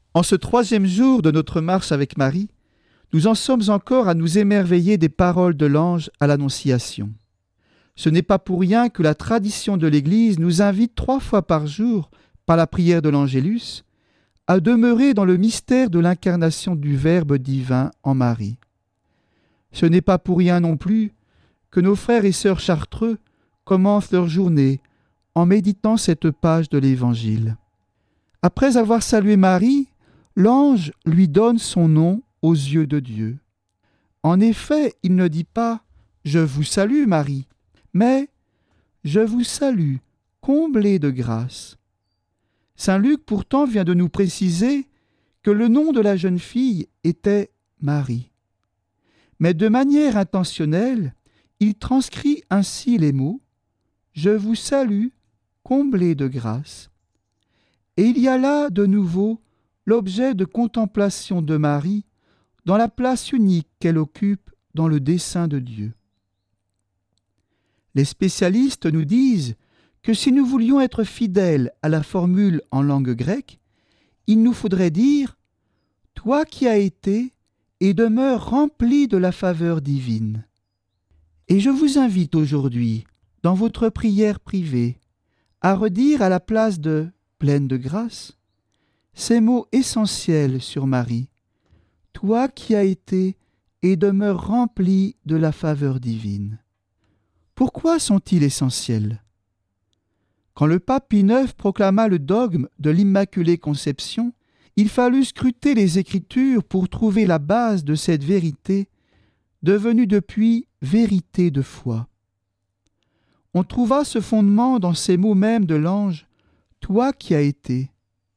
En ce 3e jour de notre marche avec Marie, nous en sommes encore à nous émerveiller des paroles de l'ange à l'Annonciation. Ce n'est pas pour rien que la tradition de l'Église nous invite 3 fois par jour, par la prière de l'Angélus, à demeurer dans le mystère de l'incarnation du Verbe divin en Marie. Ce n'est pas pour rien non plus que nos frères et sœurs chartreux commencent leur journée en méditant cette page de l'Évangile. Après avoir salué Marie, l'ange lui donne son nom aux yeux de Dieu. En effet, il ne dit pas « Je vous salue Marie », mais « Je vous salue, comblée de grâce ». Saint Luc pourtant vient de nous préciser que le nom de la jeune fille était Marie. Mais de manière intentionnelle, il transcrit ainsi les mots « Je vous salue, comblée de grâce ». Et il y a là de nouveau l'objet de contemplation de Marie dans la place unique qu'elle occupe dans le dessein de Dieu. Les spécialistes nous disent que si nous voulions être fidèles à la formule en langue grecque, il nous faudrait dire « Toi qui as été et demeures rempli de la faveur divine ». Et je vous invite aujourd'hui, dans votre prière privée, à redire à la place de « pleine de grâce » ces mots essentiels sur Marie. « Toi qui as été et demeures rempli de la faveur divine ». Pourquoi sont-ils essentiels ? Quand le pape Pie IX proclama le dogme de l'Immaculée Conception, il fallut scruter les Écritures pour trouver la base de cette vérité, devenue depuis vérité de foi. On trouva ce fondement dans ces mots mêmes de l'ange « Toi qui as été ».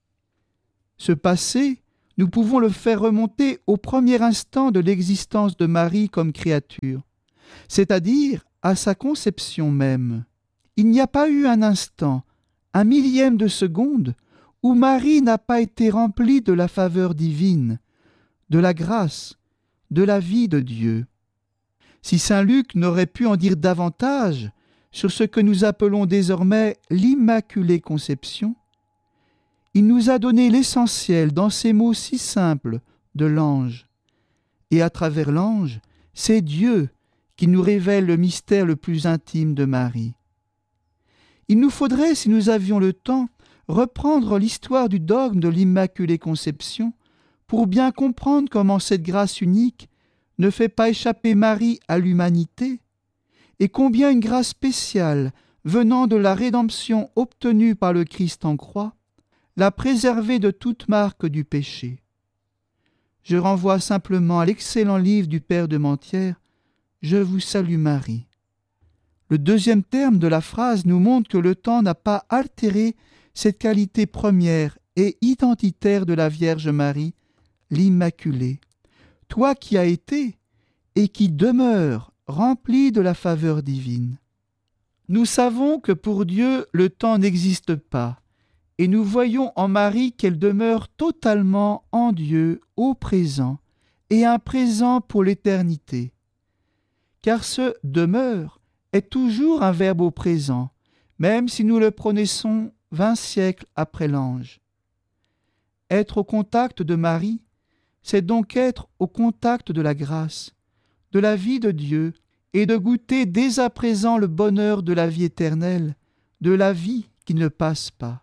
Ce passé, nous pouvons le faire remonter au premier instant de l'existence de Marie comme créature, c'est-à-dire à sa conception même. Il n'y a pas eu un instant, un millième de seconde, où Marie n'a pas été remplie de la faveur divine, de la grâce, de la vie de Dieu. Si saint Luc n'aurait pu en dire davantage sur ce que nous appelons désormais l'Immaculée Conception, il nous a donné l'essentiel dans ces mots si simples de l'ange. Et à travers l'ange, c'est Dieu qui nous révèle le mystère le plus intime de Marie. Il nous faudrait, si nous avions le temps, reprendre l'histoire du dogme de l'Immaculée Conception pour bien comprendre comment cette grâce unique ne fait pas échapper Marie à l'humanité et combien une grâce spéciale venant de la rédemption obtenue par le Christ en croix l'a préservée de toute marque du péché. Je renvoie simplement à l'excellent livre du Père de Mentière « Je vous salue Marie ». Le 2e terme de la phrase nous montre que le temps n'a pas altéré cette qualité première et identitaire de la Vierge Marie, l'Immaculée. Toi qui as été et qui demeures rempli de la faveur divine. Nous savons que pour Dieu, le temps n'existe pas, et nous voyons en Marie qu'elle demeure totalement en Dieu au présent, et un présent pour l'éternité. Car ce « demeure » est toujours un verbe au présent, même si nous le prononçons 20 siècles après l'ange. Être au contact de Marie, c'est donc être au contact de la grâce, de la vie de Dieu, et de goûter dès à présent le bonheur de la vie éternelle, de la vie qui ne passe pas.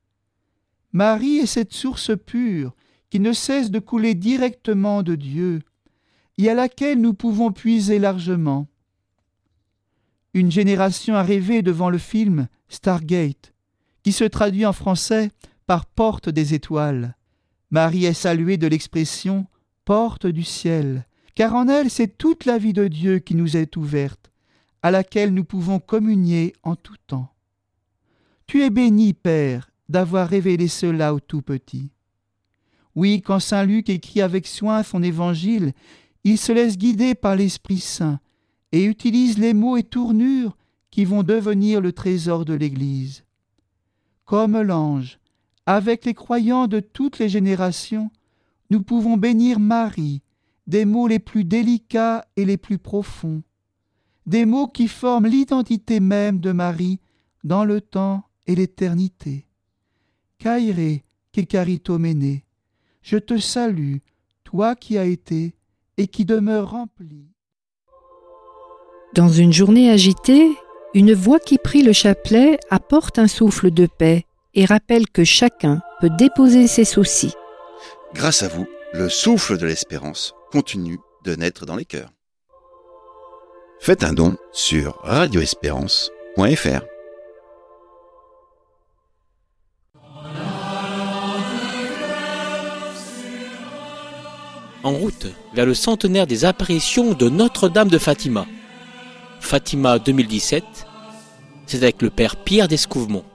Marie est cette source pure qui ne cesse de couler directement de Dieu, et à laquelle nous pouvons puiser largement. Une génération a rêvé devant le film Stargate, qui se traduit en français par Porte des étoiles. Marie est saluée de l'expression Porte du ciel, car en elle c'est toute la vie de Dieu qui nous est ouverte, à laquelle nous pouvons communier en tout temps. Tu es béni, Père, d'avoir révélé cela au tout petit. Oui, quand saint Luc écrit avec soin son évangile, il se laisse guider par l'Esprit Saint et utilise les mots et tournures qui vont devenir le trésor de l'Église. Comme l'ange, avec les croyants de toutes les générations, nous pouvons bénir Marie des mots les plus délicats et les plus profonds, des mots qui forment l'identité même de Marie dans le temps et l'éternité. Caire, que caritomene, je te salue, toi qui as été et qui demeures rempli. Dans une journée agitée, une voix qui prie le chapelet apporte un souffle de paix et rappelle que chacun peut déposer ses soucis. Grâce à vous, le souffle de l'espérance continue de naître dans les cœurs. Faites un don sur radioespérance.fr. En route vers le centenaire des apparitions de Notre-Dame de Fatima. Fatima 2017, c'est avec le Père Pierre d'Escouvemont.